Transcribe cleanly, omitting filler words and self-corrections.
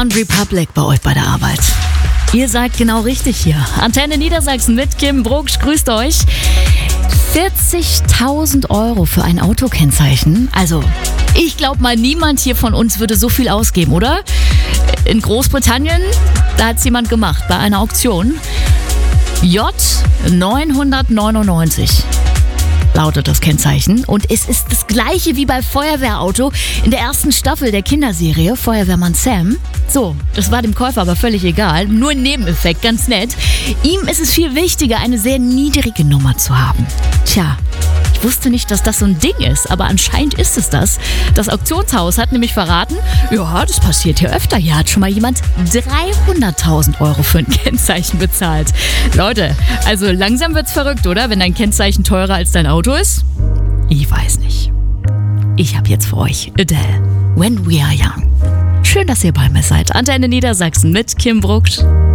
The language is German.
One Republic bei euch bei der Arbeit. Ihr seid genau richtig hier. Antenne Niedersachsen mit Kim Brugsch, grüßt euch. 40.000 € für ein Autokennzeichen. Also, ich glaube mal, niemand hier von uns würde so viel ausgeben, oder? In Großbritannien, da hat es jemand gemacht, bei einer Auktion. J999 lautet das Kennzeichen. Und es ist das gleiche wie bei Feuerwehrauto in der ersten Staffel der Kinderserie Feuerwehrmann Sam. So, das war dem Käufer aber völlig egal. Nur ein Nebeneffekt, ganz nett. Ihm ist es viel wichtiger, eine sehr niedrige Nummer zu haben. Tja, ich wusste nicht, dass das so ein Ding ist, aber anscheinend ist es das. Das Auktionshaus hat nämlich verraten, ja, das passiert hier öfter. Hier hat schon mal jemand 300.000 € für ein Kennzeichen bezahlt. Leute, also langsam wird's verrückt, oder? Wenn dein Kennzeichen teurer als dein Auto ist? Ich weiß nicht. Ich habe jetzt für euch Adele, When We Are Young. Schön, dass ihr bei mir seid. Antenne Niedersachsen mit Kim Brugsch.